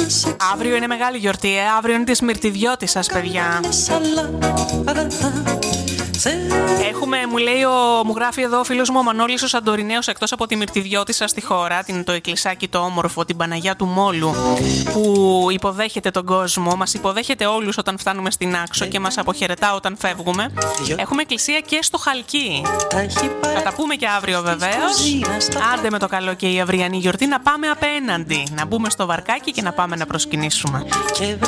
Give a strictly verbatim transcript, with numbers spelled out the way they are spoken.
Αύριο είναι μεγάλη γιορτή, ε? Αύριο είναι της Μυρτιδιώτισσας, παιδιά. Έχουμε, μου λέει, ο, μου γράφει εδώ ο φίλος μου ο Μανώλης ο Σαντοριναίος, εκτός από τη Μυρτιδιώτισσα στη χώρα, την, το εκκλησάκι το όμορφο, την Παναγιά του Μόλου, που υποδέχεται τον κόσμο, μας υποδέχεται όλους όταν φτάνουμε στην Άξο και μας αποχαιρετά όταν φεύγουμε. Έχουμε εκκλησία και στο Χαλκί. Θα τα πούμε και αύριο βεβαίως. Άντε με το καλό και η αυριανή γιορτή να πάμε απέναντι, να μπούμε στο βαρκάκι και να πάμε να προσκυνήσουμε.